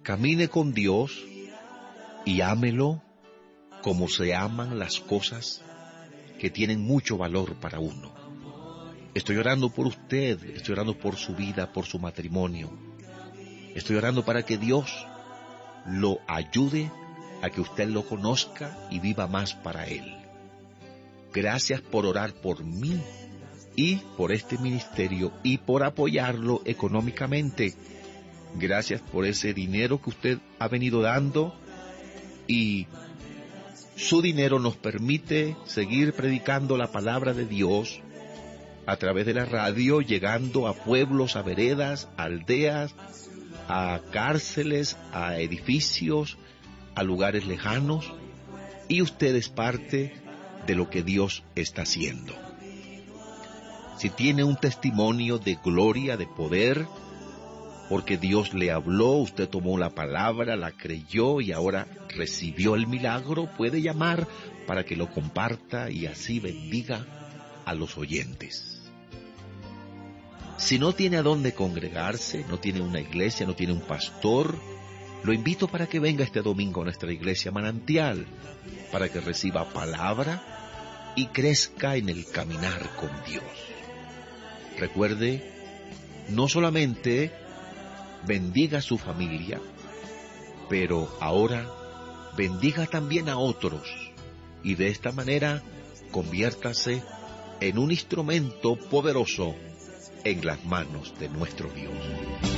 camine con Dios y ámelo como se aman las cosas que tienen mucho valor para uno. Estoy orando por usted, estoy orando por su vida, por su matrimonio. Estoy orando para que Dios lo ayude a que usted lo conozca y viva más para Él. Gracias por orar por mí y por este ministerio y por apoyarlo económicamente. Gracias por ese dinero que usted ha venido dando, y su dinero nos permite seguir predicando la palabra de Dios a través de la radio, llegando a pueblos, a veredas, a aldeas, a cárceles, a edificios, a lugares lejanos, y usted es parte de lo que Dios está haciendo. Si tiene un testimonio de gloria, de poder, porque Dios le habló, usted tomó la palabra, la creyó y ahora recibió el milagro, puede llamar para que lo comparta y así bendiga a los oyentes. Si no tiene a dónde congregarse, no tiene una iglesia, no tiene un pastor, lo invito para que venga este domingo a nuestra iglesia Manantial, para que reciba palabra y crezca en el caminar con Dios. Recuerde, no solamente bendiga a su familia, pero ahora bendiga también a otros, y de esta manera conviértase en un instrumento poderoso en las manos de nuestro Dios.